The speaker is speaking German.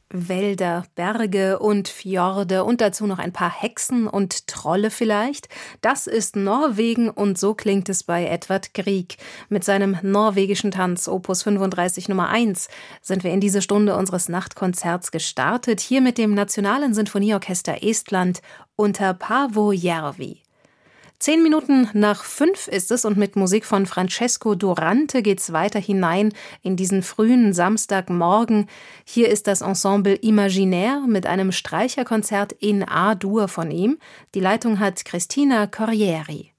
Wälder, Berge und Fjorde und dazu noch ein paar Hexen und Trolle vielleicht. Das ist Norwegen und so klingt es bei Edvard Grieg. Mit seinem norwegischen Tanz Opus 35 Nummer 1 sind wir in diese Stunde unseres Nachtkonzerts gestartet, hier mit dem Nationalen Sinfonieorchester Estland unter Paavo Järvi. 10 Minuten nach 5 ist es und mit Musik von Francesco Durante geht's weiter hinein in diesen frühen Samstagmorgen. Hier ist das Ensemble Imaginaire mit einem Streicherkonzert in A-Dur von ihm. Die Leitung hat Cristina Corrieri.